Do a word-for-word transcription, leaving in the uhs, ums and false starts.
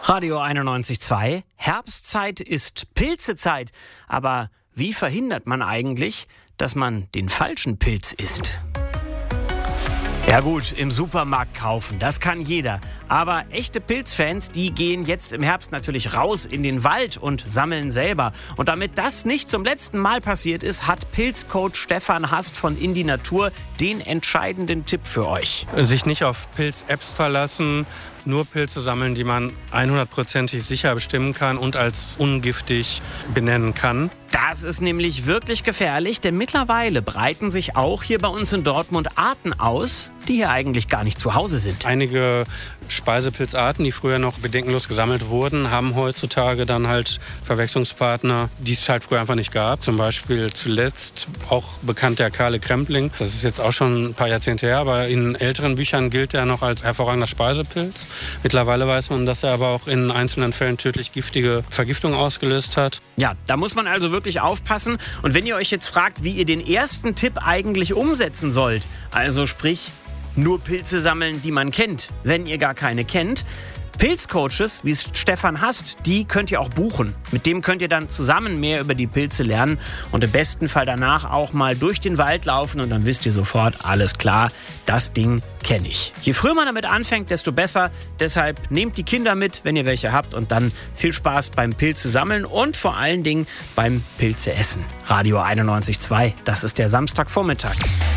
Radio einundneunzig Komma zwei. Herbstzeit ist Pilzezeit. Aber wie verhindert man eigentlich, dass man den falschen Pilz isst? Ja gut, im Supermarkt kaufen, das kann jeder. Aber echte Pilzfans, die gehen jetzt im Herbst natürlich raus in den Wald und sammeln selber. Und damit das nicht zum letzten Mal passiert ist, hat Pilzcoach Stefan Hast von Indi Natur den entscheidenden Tipp für euch. Sich nicht auf Pilz-Apps verlassen, nur Pilze sammeln, die man hundertprozentig sicher bestimmen kann und als ungiftig benennen kann. Das ist nämlich wirklich gefährlich, denn mittlerweile breiten sich auch hier bei uns in Dortmund Arten aus, die hier eigentlich gar nicht zu Hause sind. Einige Speisepilzarten, die früher noch bedenkenlos gesammelt wurden, haben heutzutage dann halt Verwechslungspartner, die es halt früher einfach nicht gab. Zum Beispiel zuletzt auch bekannt der kahle Krempling. Das ist jetzt auch schon ein paar Jahrzehnte her, aber in älteren Büchern gilt er noch als hervorragender Speisepilz. Mittlerweile weiß man, dass er aber auch in einzelnen Fällen tödlich giftige Vergiftungen ausgelöst hat. Ja, da muss man also wirklich aufpassen. Und wenn ihr euch jetzt fragt, wie ihr den ersten Tipp eigentlich umsetzen sollt, also sprich, nur Pilze sammeln, die man kennt, wenn ihr gar keine kennt. Pilzcoaches, wie es Stefan Hast, die könnt ihr auch buchen. Mit dem könnt ihr dann zusammen mehr über die Pilze lernen und im besten Fall danach auch mal durch den Wald laufen und dann wisst ihr sofort, alles klar, das Ding kenne ich. Je früher man damit anfängt, desto besser. Deshalb nehmt die Kinder mit, wenn ihr welche habt und dann viel Spaß beim Pilze sammeln und vor allen Dingen beim Pilze essen. Radio einundneunzig Komma zwei, das ist der Samstagvormittag.